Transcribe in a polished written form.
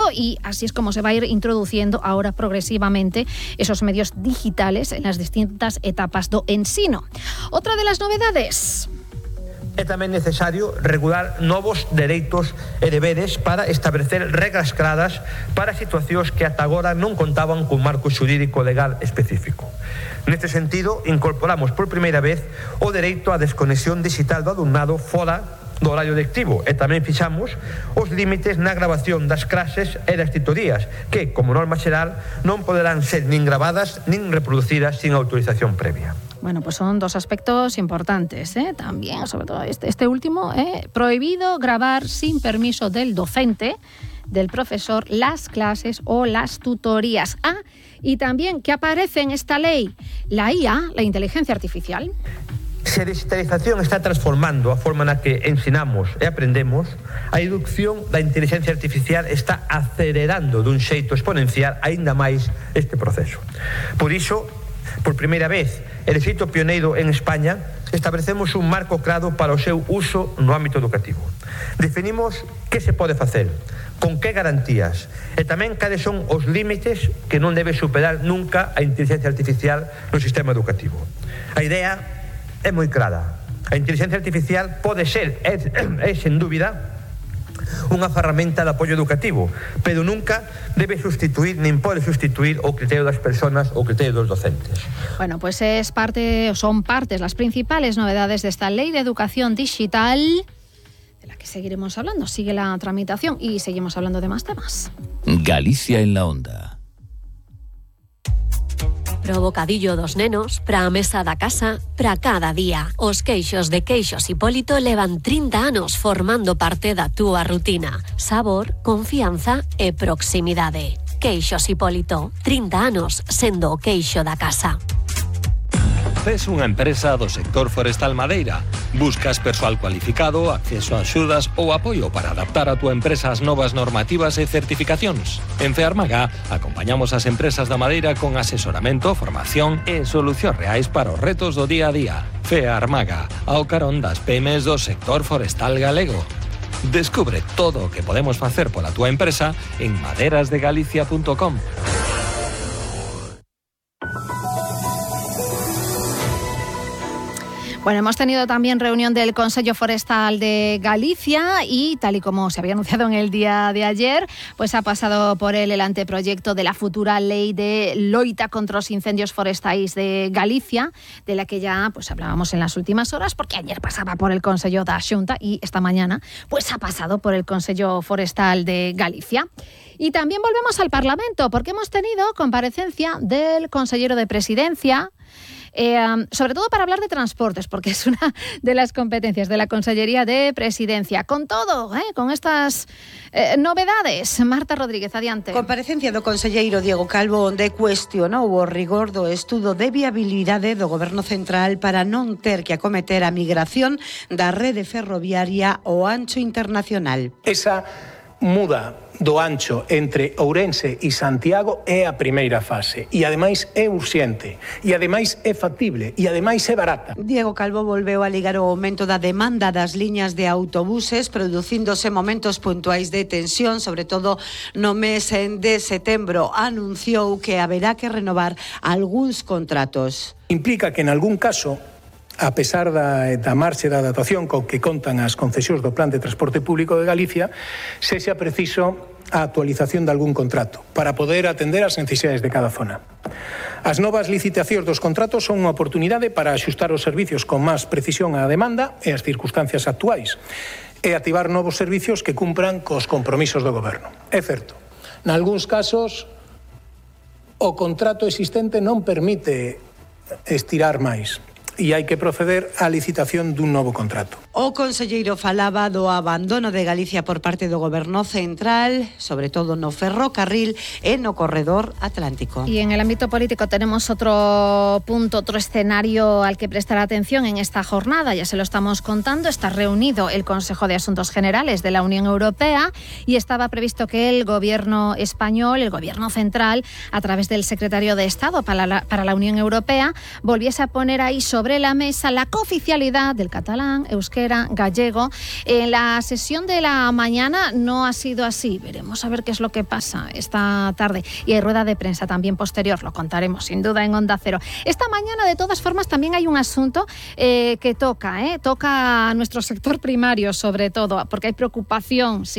y así es como se va a ir introduciendo ahora progresivamente esos medios digitales en las distintas etapas do ensino. Outra de las novedades: é tamén necesario regular novos dereitos e deberes para establecer regras claras para situacións que ata agora non contaban cun marco xurídico legal específico. Neste sentido, incorporamos por primeira vez o dereito á desconexión digital do alumnado fora do horario lectivo e tamén fixamos os límites na grabación das clases e das titorías que, como norma xeral, non poderán ser nin gravadas nin reproducidas sin autorización previa. Bueno, pues son dos aspectos importantes, también, sobre todo este último, prohibido grabar sin permiso del docente, del profesor, las clases o las tutorías. Y también que aparece en esta ley la IA, la inteligencia artificial. Se a digitalización está transformando a forma na que ensinamos e aprendemos, a inducción da inteligencia artificial está acelerando dun xeito exponencial aínda máis este proceso. Por iso, por primeira vez, e de xeito pioneiro en España, establecemos un marco claro para o seu uso no ámbito educativo. Definimos que se pode facer, con que garantías, e tamén cales son os límites que non debe superar nunca a inteligencia artificial no sistema educativo. A idea é moi clara. A inteligencia artificial pode ser, é sen dúbida, unha ferramenta de apoio educativo, pero nunca debe sustituir, nin pode sustituir o criterio das persoas, o criterio dos docentes. Bueno, pues son partes las principales novedades de esta ley de educación digital, de la que seguiremos hablando. Sigue la tramitación y seguimos hablando de más temas. Galicia en la onda. Pro bocadillo dos nenos, pra a mesa da casa, pra cada día. Os queixos de Queixos Hipólito levan 30 anos formando parte da túa rutina. Sabor, confianza e proximidade. Queixos Hipólito, 30 anos sendo o queixo da casa. Tes unha empresa do sector forestal madeira. Buscas persoal cualificado, acceso a axudas ou apoio para adaptar a túa empresa ás novas normativas e certificacións. En Fearmaga acompañamos as empresas da madeira con asesoramento, formación e solucións reais para os retos do día a día. Fearmaga, ao carón das PMs do sector forestal galego. Descubre todo o que podemos facer pola túa empresa en maderasdegalicia.com. Bueno, hemos tenido también reunión del Consello Forestal de Galicia y, tal y como se había anunciado en el día de ayer, pues ha pasado por él el anteproyecto de la futura ley de loita contra los incendios forestais de Galicia, de la que ya pues hablábamos en las últimas horas, porque ayer pasaba por el Consello da Xunta y esta mañana pues ha pasado por el Consello Forestal de Galicia. Y también volvemos al Parlamento, porque hemos tenido comparecencia del consellero de Presidencia, sobre todo para hablar de transportes, porque es una de las competencias de la Consellería de Presidencia. Con todo, con estas novedades, Marta Rodríguez, adiante. Comparecencia do conselleiro Diego Calvo, onde cuestionou o rigor do estudo de viabilidade do Goberno Central para non ter que acometer a migración da rede ferroviaria ao ancho internacional. Esa muda do ancho entre Ourense e Santiago é a primeira fase e ademais é urxente e ademais é factible e ademais é barata. Diego Calvo volveu a ligar o aumento da demanda das liñas de autobuses, producíndose momentos puntuais de tensión, sobre todo no mes de setembro. Anunciou que haberá que renovar algúns contratos. Implica que en algún caso, a pesar da marxe da adaptación co que contan as concesións do Plan de Transporte Público de Galicia, sexa preciso a actualización de algún contrato para poder atender as necesidades de cada zona. As novas licitacións dos contratos son unha oportunidade para axustar os servicios con máis precisión á demanda e as circunstancias actuais e activar novos servicios que cumpran cos compromisos do Goberno. É certo, nalgúns casos o contrato existente non permite estirar máis e hai que proceder á licitación dun novo contrato. O conselleiro falaba do abandono de Galicia por parte do Goberno Central, sobre todo no ferrocarril e no corredor atlántico. Y en el ámbito político tenemos otro punto, otro escenario al que prestar atención en esta jornada. Ya se lo estamos contando, está reunido el Consejo de Asuntos Generales de la Unión Europea y estaba previsto que el Gobierno español, el Gobierno Central, a través del Secretario de Estado para la Unión Europea, volviese a poner ahí sobre la mesa la cooficialidad del catalán, euskera euskera, gallego. En la sesión de la mañana no ha sido así. Veremos a ver qué es lo que pasa esta tarde. Y hay rueda de prensa también posterior, lo contaremos sin duda en Onda Cero. Esta mañana, de todas formas, también hay un asunto que toca a nuestro sector primario, sobre todo, porque hay preocupación, sí,